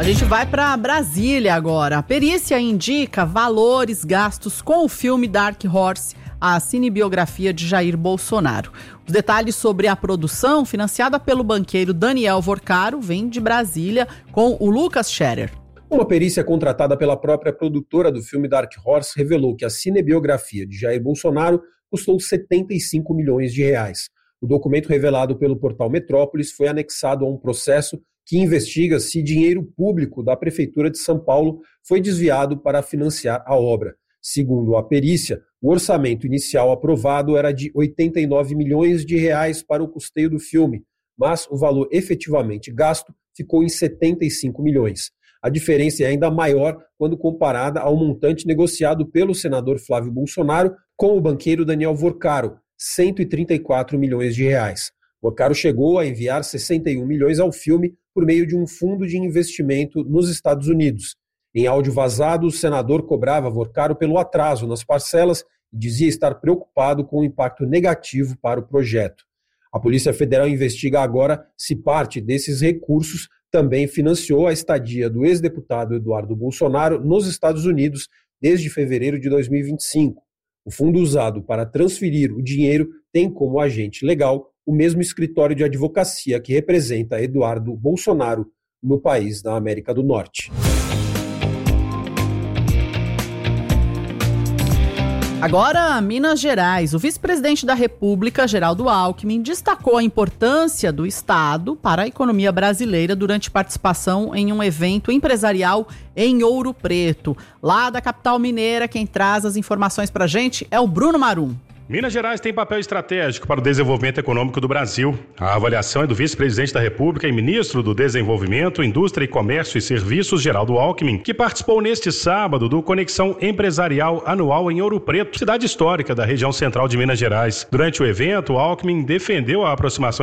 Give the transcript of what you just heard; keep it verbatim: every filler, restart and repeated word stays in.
A gente vai para Brasília agora. A perícia indica valores gastos com o filme Dark Horse, a cinebiografia de Jair Bolsonaro. Os detalhes sobre a produção, financiada pelo banqueiro Daniel Vorcaro, vem de Brasília com o Lucas Scherer. Uma perícia contratada pela própria produtora do filme Dark Horse revelou que a cinebiografia de Jair Bolsonaro custou setenta e cinco milhões de reais. O documento revelado pelo portal Metrópolis foi anexado a um processo que investiga se dinheiro público da Prefeitura de São Paulo foi desviado para financiar a obra. Segundo a perícia, o orçamento inicial aprovado era de oitenta e nove milhões de reais para o custeio do filme, mas o valor efetivamente gasto ficou em setenta e cinco milhões. A diferença é ainda maior quando comparada ao montante negociado pelo senador Flávio Bolsonaro com o banqueiro Daniel Vorcaro, cento e trinta e quatro milhões de reais. Vorcaro chegou a enviar sessenta e um milhões ao filme por meio de um fundo de investimento nos Estados Unidos. Em áudio vazado, o senador cobrava Vorcaro pelo atraso nas parcelas e dizia estar preocupado com o impacto negativo para o projeto. A Polícia Federal investiga agora se parte desses recursos também financiou a estadia do ex-deputado Eduardo Bolsonaro nos Estados Unidos desde fevereiro de dois mil e vinte e cinco. O fundo usado para transferir o dinheiro tem como agente legal o mesmo escritório de advocacia que representa Eduardo Bolsonaro no país da América do Norte. Agora, Minas Gerais. O vice-presidente da República, Geraldo Alckmin, destacou a importância do Estado para a economia brasileira durante participação em um evento empresarial em Ouro Preto. Lá da capital mineira, quem traz as informações para a gente é o Bruno Marum. Minas Gerais tem papel estratégico para o desenvolvimento econômico do Brasil. A avaliação é do vice-presidente da República e ministro do Desenvolvimento, Indústria e Comércio e Serviços, Geraldo Alckmin, que participou neste sábado do Conexão Empresarial Anual em Ouro Preto, cidade histórica da região central de Minas Gerais. Durante o evento, Alckmin defendeu a aproximação